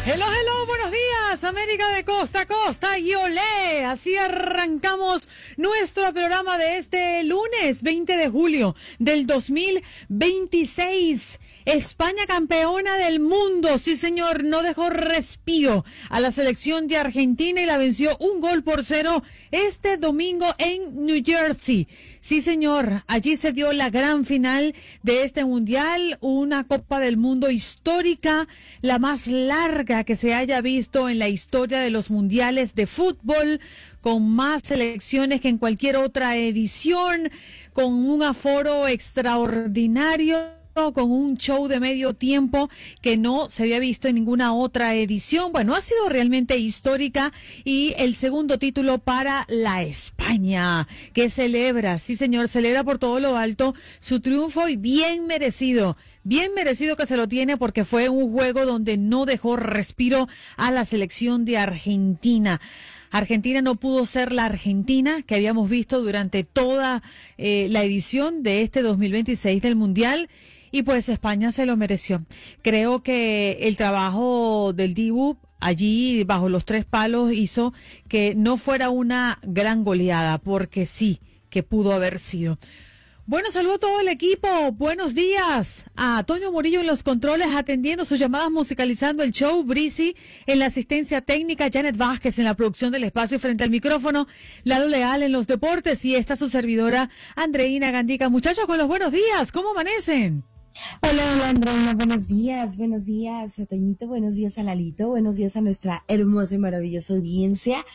Hello, hello, buenos días, América de costa a costa y olé. Así arrancamos nuestro programa de este lunes 20 de julio del 2026. España campeona del mundo, sí señor, no dejó respiro a la selección de Argentina y la venció 1-0 este domingo en New Jersey. Sí señor, allí se dio la gran final de este mundial, una Copa del Mundo histórica, la más larga que se haya visto en la historia de los mundiales de fútbol, con más selecciones que en cualquier otra edición, con un aforo extraordinario, con un show de medio tiempo que no se había visto en ninguna otra edición. Bueno, ha sido realmente histórica y el segundo título para la España, que celebra, sí señor, celebra por todo lo alto su triunfo y bien merecido que se lo tiene porque fue un juego donde no dejó respiro a la selección de Argentina. Argentina no pudo ser la Argentina que habíamos visto durante toda la edición de este 2026 del Mundial. Y pues España se lo mereció. Creo que el trabajo del Dibu allí bajo los tres palos hizo que no fuera una gran goleada, porque sí que pudo haber sido. Bueno, saludo a todo el equipo. Buenos días a Toño Murillo en los controles, atendiendo sus llamadas, musicalizando el show. Brisi en la asistencia técnica, Janet Vázquez en la producción del espacio frente al micrófono, Lalo Leal en los deportes y esta su servidora, Andreina Gandica. Muchachos, con los buenos días, ¿cómo amanecen? Hola, Andreina, buenos días a Toñito, buenos días a Lalito, buenos días a nuestra hermosa y maravillosa audiencia.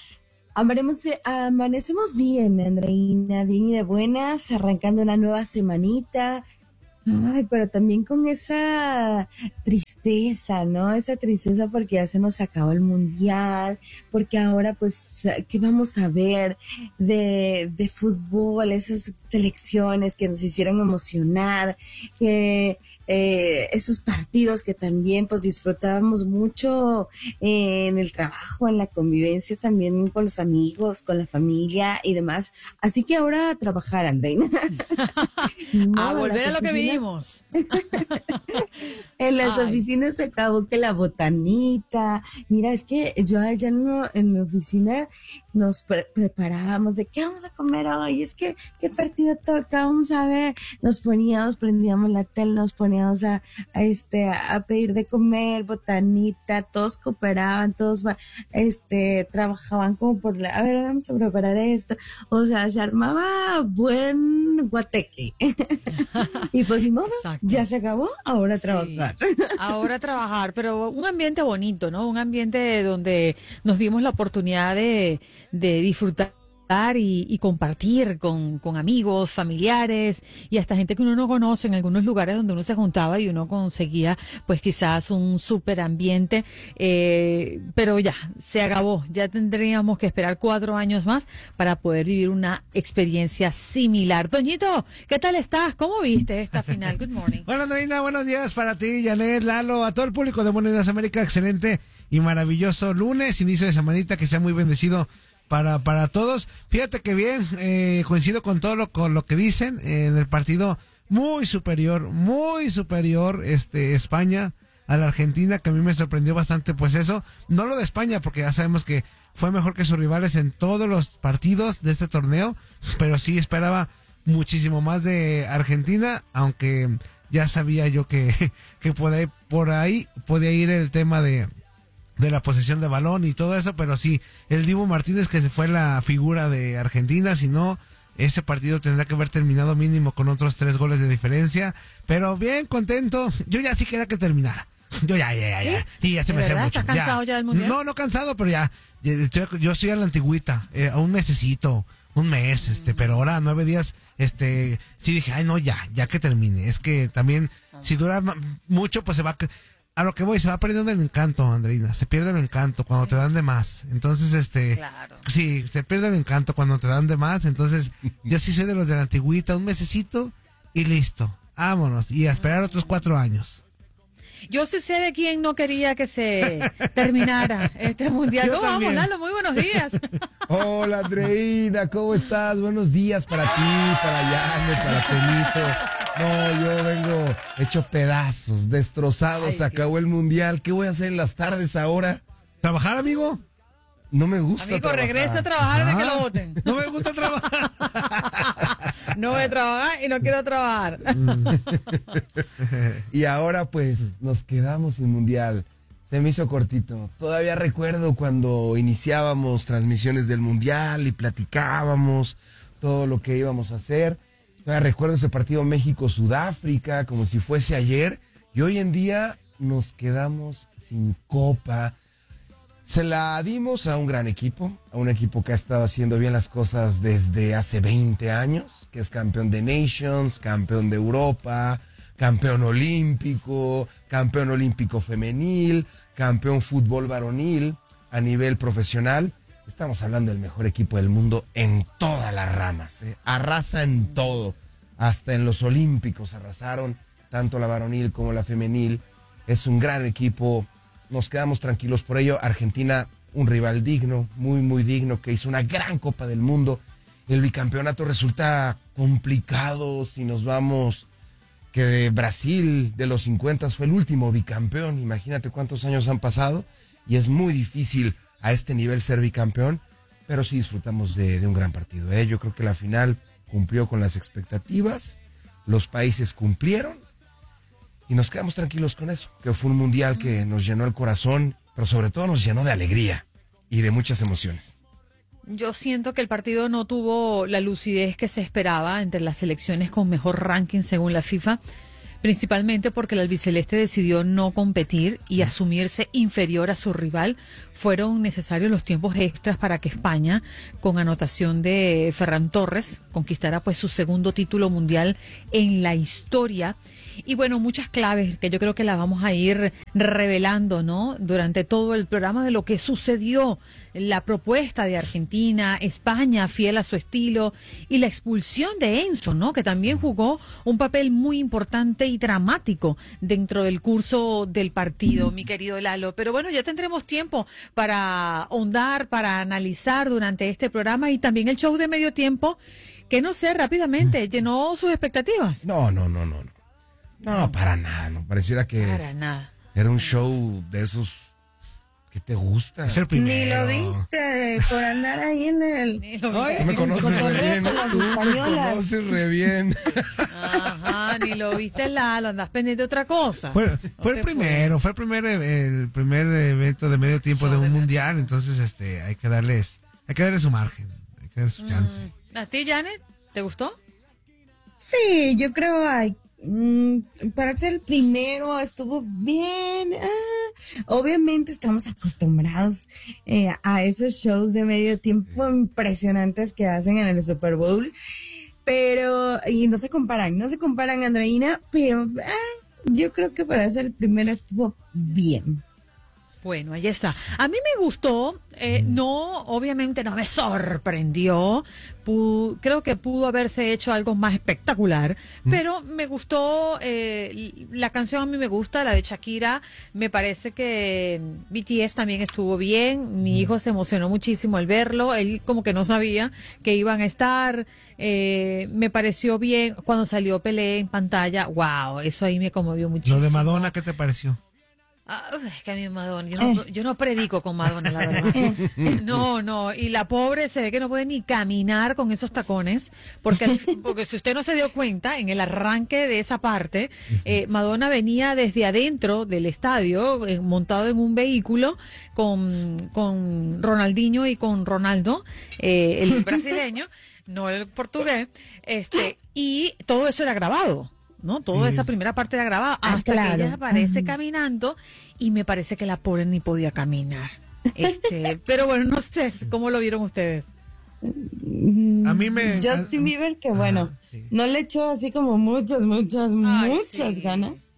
Amanecemos bien, Andreina, bien y de buenas, arrancando una nueva semanita. Ay, pero también con esa tristeza, ¿no? Esa tristeza porque ya se nos acabó el mundial, porque ahora pues, ¿qué vamos a ver de fútbol? Esas selecciones que nos hicieron emocionar, esos partidos que también pues disfrutábamos mucho en el trabajo, en la convivencia también con los amigos, con la familia y demás. Así que ahora a trabajar, Andreina. No, a volver a lo que vivimos. En las oficinas se acabó que la botanita. Mira, es que yo allá en la oficina nos preparábamos de qué vamos a comer hoy. Es que qué partido toca, vamos a ver. Prendíamos la tele, nos poníamos a pedir de comer, botanita, todos cooperaban, todos trabajaban como a ver, vamos a preparar esto. O sea, se armaba buen guateque. Y pues ni modo, exacto. Ya se acabó, ahora a trabajar. Sí, ahora a trabajar, pero un ambiente bonito, ¿no? Un ambiente donde nos dimos la oportunidad de disfrutar y compartir con amigos, familiares y hasta gente que uno no conoce en algunos lugares donde uno se juntaba y uno conseguía pues quizás un súper ambiente, pero ya, se acabó, ya tendríamos que esperar 4 años más para poder vivir una experiencia similar. Toñito, ¿qué tal estás? ¿Cómo viste esta final? Good morning. Bueno, Andreina, buenos días para ti, Janet, Lalo, a todo el público de Buenos Días América, excelente y maravilloso lunes, inicio de semanita, que sea muy bendecido para todos. Fíjate que bien, coincido con con lo que dicen, en el partido muy superior España a la Argentina, que a mí me sorprendió bastante pues eso, no lo de España porque ya sabemos que fue mejor que sus rivales en todos los partidos de este torneo, pero sí esperaba muchísimo más de Argentina, aunque ya sabía yo que por ahí podía ir el tema de la posesión de balón y todo eso, pero sí, el Dibu Martínez que fue la figura de Argentina, si no, ese partido tendrá que haber terminado mínimo con otros 3 goles de diferencia, pero bien contento, yo ya sí quería que terminara, yo ya, sí, ya se me hace mucho. ¿Estás cansado ya del mundial? No cansado, pero yo estoy a la antigüita, a un mesecito, un mes, pero ahora 9 días, sí dije, ay no, ya que termine, es que también, si dura mucho, pues se va a lo que voy, se va perdiendo el encanto, Andreina, se pierde el encanto cuando te dan de más, entonces claro. Sí, se pierde el encanto cuando te dan de más, entonces yo sí soy de los de la antigüita, un mesecito y listo, vámonos, y a esperar otros 4 años. Yo sí sé de quién no quería que se terminara este mundial. ¿Cómo vamos, Lalo? Muy buenos días. Hola, Andreina, ¿cómo estás? Buenos días para ti, para Yane, para Toñito, No, yo vengo hecho pedazos, destrozado, se acabó el mundial. ¿Qué voy a hacer en las tardes ahora? ¿Trabajar, amigo? No me gusta Amigo, trabajar. regresa a trabajar de que lo voten. No me gusta trabajar. No voy a trabajar y no quiero trabajar. Y ahora pues nos quedamos sin mundial. Se me hizo cortito. Todavía recuerdo cuando iniciábamos transmisiones del mundial y platicábamos todo lo que íbamos a hacer. Todavía recuerdo ese partido México-Sudáfrica como si fuese ayer. Y hoy en día nos quedamos sin copa. Se la dimos a un gran equipo, a un equipo que ha estado haciendo bien las cosas desde hace 20 años, que es campeón de Nations, campeón de Europa, campeón olímpico femenil, campeón fútbol varonil a nivel profesional. Estamos hablando del mejor equipo del mundo en todas las ramas, ¿eh? Arrasa en todo, hasta en los olímpicos arrasaron, tanto la varonil como la femenil. Es un gran equipo. Nos quedamos tranquilos por ello. Argentina, un rival digno, muy, muy digno, que hizo una gran Copa del Mundo. El bicampeonato resulta complicado si nos vamos que de Brasil de los 50 fue el último bicampeón. Imagínate cuántos años han pasado y es muy difícil a este nivel ser bicampeón, pero sí disfrutamos de un gran partido, ¿eh? Yo creo que la final cumplió con las expectativas, los países cumplieron. Y nos quedamos tranquilos con eso, que fue un mundial que nos llenó el corazón, pero sobre todo nos llenó de alegría y de muchas emociones. Yo siento que el partido no tuvo la lucidez que se esperaba entre las selecciones con mejor ranking según la FIFA, principalmente porque el albiceleste decidió no competir y asumirse inferior a su rival. Fueron necesarios los tiempos extras para que España, con anotación de Ferran Torres, conquistara pues su segundo título mundial en la historia. Y bueno, muchas claves que yo creo que las vamos a ir revelando, ¿no? Durante todo el programa de lo que sucedió, la propuesta de Argentina, España fiel a su estilo y la expulsión de Enzo, ¿no? Que también jugó un papel muy importante y dramático dentro del curso del partido, mi querido Lalo. Pero bueno, ya tendremos tiempo para ahondar, para analizar durante este programa y también el show de medio tiempo, que no sé, rápidamente llenó sus expectativas. No, para nada, no pareciera que Para nada. era un show de esos que te gusta. Es el primero. Ni lo viste por andar ahí en el... Tú me conoces re bien, tú me conoces re bien. Ajá, ni lo viste, Lalo, andas pendiente de otra cosa. Fue No el se primero, fue el primer evento de medio tiempo de un mundial, entonces hay que darle su margen, hay que darle su chance. ¿A ti, Janet? ¿Te gustó? Sí, yo creo para ser el primero estuvo bien. Obviamente estamos acostumbrados a esos shows de medio tiempo impresionantes que hacen en el Super Bowl, pero y no se comparan, Andreina, pero yo creo que para ser el primero estuvo bien. Bueno, ahí está. A mí me gustó, obviamente no me sorprendió, creo que pudo haberse hecho algo más espectacular, pero me gustó, la canción a mí me gusta, la de Shakira, me parece que BTS también estuvo bien, mi hijo se emocionó muchísimo al verlo, él como que no sabía que iban a estar, me pareció bien cuando salió Pelé en pantalla, wow, eso ahí me conmovió muchísimo. Lo de Madonna, ¿qué te pareció? Es que a mí Madonna, yo no predico con Madonna, la verdad. No, y la pobre se ve que no puede ni caminar con esos tacones, porque si usted no se dio cuenta, en el arranque de esa parte, Madonna venía desde adentro del estadio, montado en un vehículo con Ronaldinho y con Ronaldo, el brasileño, no el portugués, y todo eso era grabado. ¿No? Toda esa primera parte era grabada hasta que ella aparece caminando y me parece que la pobre ni podía caminar. Pero bueno, no sé cómo lo vieron ustedes. A mí Justin Bieber, que bueno, no le echó así como muchas ganas.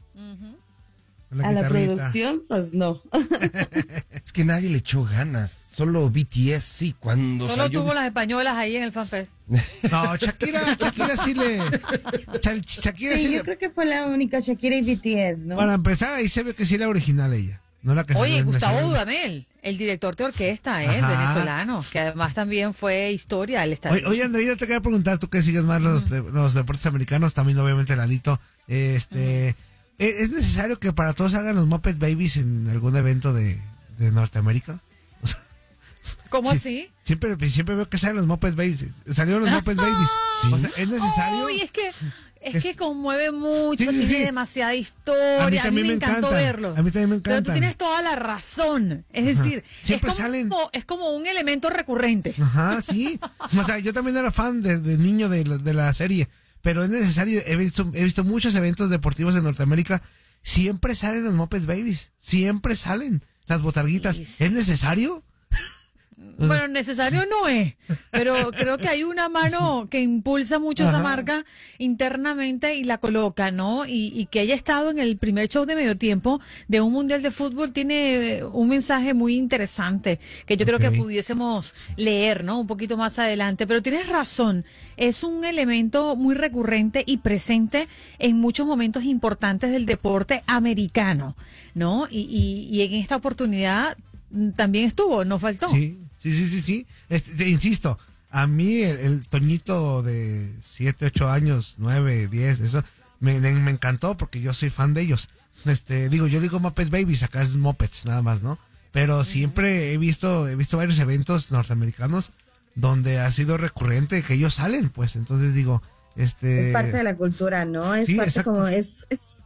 A la producción, pues no. Es que nadie le echó ganas, solo BTS sí, cuando solo salió... tuvo las españolas ahí en el fanfest. No, Shakira sí le... Shakira sí, yo creo que fue la única Shakira y BTS, ¿no? Para empezar, ahí se ve que sí es la original ella. no la que salió Oye, en Gustavo Nacional. Dudamel, el director de orquesta, Ajá. venezolano, que además también fue historia. Él está Oye, Andrea, yo te quería preguntar, tú que sigues más los deportes americanos, también obviamente Lalito, ¿es necesario que para todos hagan los Muppet Babies en algún evento de Norteamérica? O sea, ¿Cómo sí, así? siempre veo que salen los Muppet Babies, salieron los Muppet Babies. O sea, ¿es necesario? Uy, es que conmueve mucho, Sí, sí, tiene sí. demasiada historia. A mí también me me encantó encantan. verlo. A mí también me Pero tú encantan. tienes toda la razón. Es decir, Siempre salen. es como un elemento recurrente. Ajá, sí. O sea, yo también era fan de niño de la serie, pero es necesario. He visto muchos eventos deportivos en Norteamérica. Siempre salen los Muppet Babies. Siempre salen las botarguitas. Sí, sí. ¿Es necesario? Bueno, necesario no es, pero creo que hay una mano que impulsa mucho esa Ajá. marca internamente y la coloca, ¿no? Y que haya estado en el primer show de medio tiempo de un mundial de fútbol tiene un mensaje muy interesante que yo creo que Ok. pudiésemos leer, ¿no? Un poquito más adelante. Pero tienes razón, es un elemento muy recurrente y presente en muchos momentos importantes del deporte americano, ¿no? Y en esta oportunidad también estuvo, no faltó. Sí. Insisto, a mí el Toñito de 7, 8 años, 9, 10, eso, me encantó porque yo soy fan de ellos. Yo digo Muppet Babies, acá es Muppets nada más, ¿no? Pero siempre he visto varios eventos norteamericanos donde ha sido recurrente que ellos salen, pues, entonces digo, Es parte de la cultura, ¿no? Es Sí, parte exacto. como, es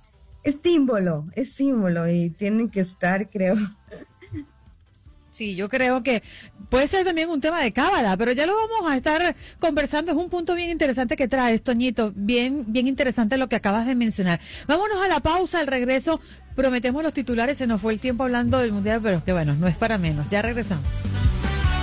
símbolo y tienen que estar, creo. Sí, yo creo que puede ser también un tema de cábala, pero ya lo vamos a estar conversando. Es un punto bien interesante que traes, Toñito. Bien interesante lo que acabas de mencionar. Vámonos a la pausa, al regreso. Prometemos los titulares, se nos fue el tiempo hablando del Mundial, pero que bueno, no es para menos. Ya regresamos.